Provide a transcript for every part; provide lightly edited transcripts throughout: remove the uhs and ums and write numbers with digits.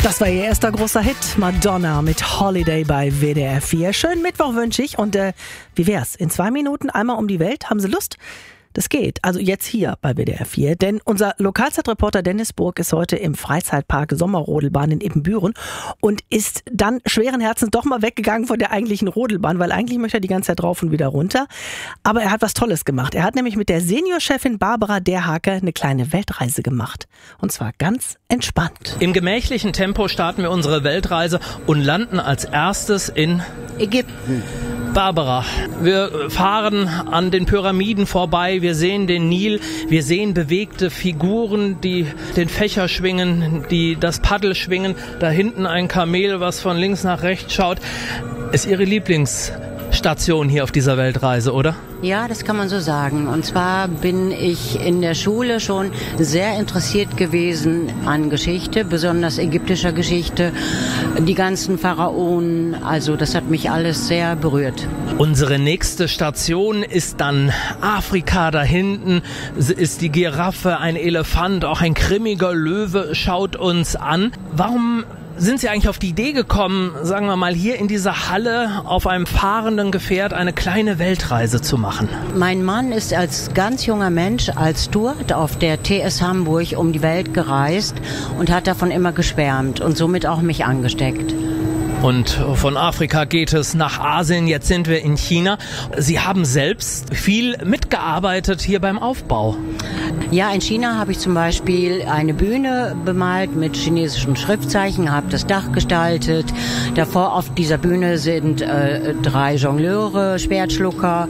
Das war ihr erster großer Hit, Madonna mit Holiday bei WDR 4. Schönen Mittwoch wünsche ich und wie wär's? In 2 Minuten einmal um die Welt, haben Sie Lust? Das geht, also jetzt hier bei WDR 4, denn unser Lokalzeitreporter Dennis Burg ist heute im Freizeitpark Sommerrodelbahn in Ibbenbüren und ist dann schweren Herzens doch mal weggegangen von der eigentlichen Rodelbahn, weil eigentlich möchte er die ganze Zeit rauf und wieder runter. Aber er hat was Tolles gemacht. Er hat nämlich mit der Seniorchefin Barbara Derhake eine kleine Weltreise gemacht. Und zwar ganz entspannt. Im gemächlichen Tempo starten wir unsere Weltreise und landen als erstes in Ägypten. Barbara, wir fahren an den Pyramiden vorbei, wir sehen den Nil, wir sehen bewegte Figuren, die den Fächer schwingen, die das Paddel schwingen, da hinten ein Kamel, was von links nach rechts schaut. Ist Ihre Lieblingsstation hier auf dieser Weltreise, oder? Ja, das kann man so sagen. Und zwar bin ich in der Schule schon sehr interessiert gewesen an Geschichte, besonders ägyptischer Geschichte, die ganzen Pharaonen. Also das hat mich alles sehr berührt. Unsere nächste Station ist dann Afrika. Da hinten ist die Giraffe, ein Elefant, auch ein grimmiger Löwe schaut uns an. Warum sind Sie eigentlich auf die Idee gekommen, sagen wir mal, hier in dieser Halle auf einem fahrenden Gefährt eine kleine Weltreise zu machen? Mein Mann ist als ganz junger Mensch als Steward auf der TS Hamburg um die Welt gereist und hat davon immer geschwärmt und somit auch mich angesteckt. Und von Afrika geht es nach Asien, jetzt sind wir in China. Sie haben selbst viel mitgearbeitet hier beim Aufbau. Ja, in China habe ich zum Beispiel eine Bühne bemalt mit chinesischen Schriftzeichen, habe das Dach gestaltet. Davor auf dieser Bühne sind 3 Jongleure, Schwertschlucker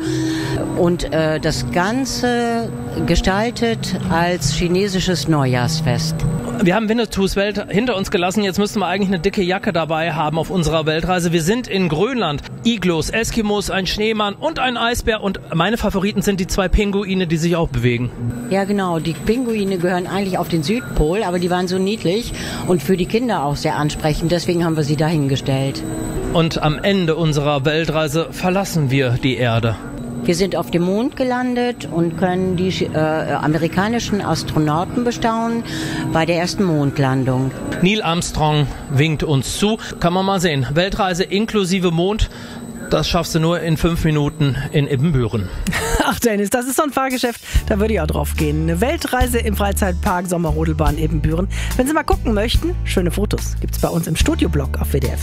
und das Ganze gestaltet als chinesisches Neujahrsfest. Wir haben Winnetous Welt hinter uns gelassen. Jetzt müssten wir eigentlich eine dicke Jacke dabei haben auf unserer Weltreise. Wir sind in Grönland. Iglos, Eskimos, ein Schneemann und ein Eisbär. Und meine Favoriten sind die 2 Pinguine, die sich auch bewegen. Ja, genau. Die Pinguine gehören eigentlich auf den Südpol, aber die waren so niedlich und für die Kinder auch sehr ansprechend. Deswegen haben wir sie dahingestellt. Und am Ende unserer Weltreise verlassen wir die Erde. Wir sind auf dem Mond gelandet und können die amerikanischen Astronauten bestaunen bei der ersten Mondlandung. Neil Armstrong winkt uns zu. Kann man mal sehen. Weltreise inklusive Mond. Das schaffst du nur in 5 Minuten in Ibbenbüren. Ach Dennis, das ist so ein Fahrgeschäft, da würde ich auch drauf gehen. Eine Weltreise im Freizeitpark Sommerrodelbahn Ibbenbüren. Wenn Sie mal gucken möchten, schöne Fotos gibt's bei uns im Studioblog auf WDR 4.